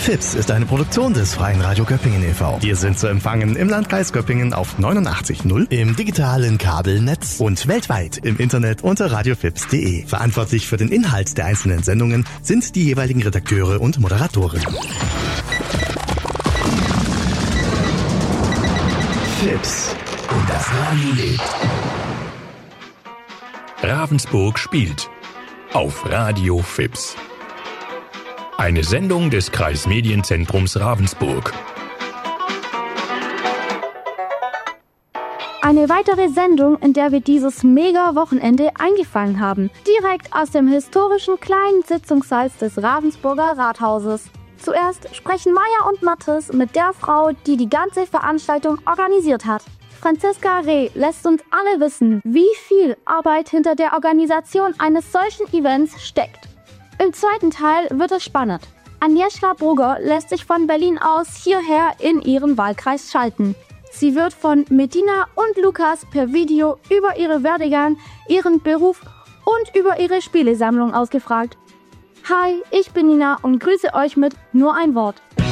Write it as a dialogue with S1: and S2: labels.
S1: FIPS ist eine Produktion des Freien Radio Göppingen e.V. Wir sind zu empfangen im Landkreis Göppingen auf 89.0, im digitalen Kabelnetz und weltweit im Internet unter radiofips.de. Verantwortlich für den Inhalt der einzelnen Sendungen sind die jeweiligen Redakteure und Moderatoren. FIPS und das Radio lebt.
S2: Ravensburg spielt auf Radio FIPS. Eine Sendung des Kreismedienzentrums Ravensburg.
S3: Eine weitere Sendung, in der wir dieses Mega-Wochenende eingefangen haben. Direkt aus dem historischen kleinen Sitzungssaal des Ravensburger Rathauses. Zuerst sprechen Maya und Mathis mit der Frau, die die ganze Veranstaltung organisiert hat. Franziska Reh lässt uns alle wissen, wie viel Arbeit hinter der Organisation eines solchen Events steckt. Im zweiten Teil wird es spannend. Agnieszka Brugger lässt sich von Berlin aus hierher in ihren Wahlkreis schalten. Sie wird von Medina und Lukas per Video über ihre Werdegang, ihren Beruf und über ihre Spielesammlung ausgefragt. Hi, ich bin Nina und grüße euch mit nur ein Wort.